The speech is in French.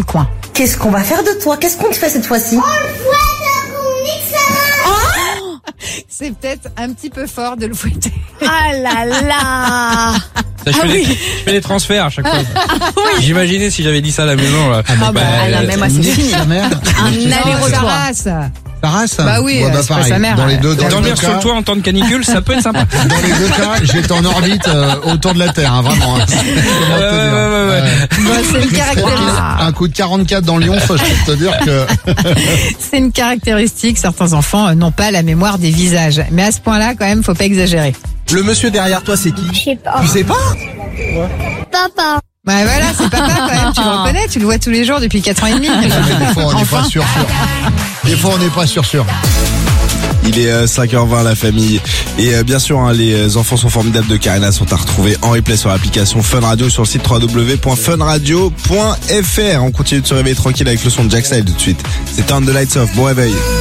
le coin. Qu'est-ce qu'on va faire de toi? Qu'est-ce qu'on te fait cette fois-ci? C'est peut-être un petit peu fort de le fouetter. Ah là là. Ça, je fais des transferts à chaque fois. J'imaginais si j'avais dit ça à la maison. Là. Mais moi c'est fini. Sa mère. Un aller-retour. Ta race. Bah oui, c'est pas sa mère. Dans les deux Dormir sur cas, le toit en temps de canicule, ça peut être sympa. dans les deux cas, j'étais en orbite autour de la Terre, hein, vraiment. Hein. C'est une caractéristique. Un coup de 44 dans Lyon, ça, je peux te dire que... C'est une caractéristique. Certains enfants n'ont pas la mémoire des visages. Mais à ce point-là, quand même, faut pas exagérer. Le monsieur derrière toi, c'est qui? Je sais pas. Tu sais pas? Papa. Ouais, voilà, c'est papa quand même. Tu le reconnais, tu le vois tous les jours depuis 4 ans et demi. Mais des fois, on n'est pas sûr. Des fois, on n'est pas sûr. Il est 5h20 la famille. Et bien sûr, hein, les enfants sont formidables de Karina sont à retrouver en replay sur l'application Fun Radio sur le site www.funradio.fr. On continue de se réveiller tranquille avec le son de Jack Style tout de suite. C'est Turn the Lights Off. Bon réveil.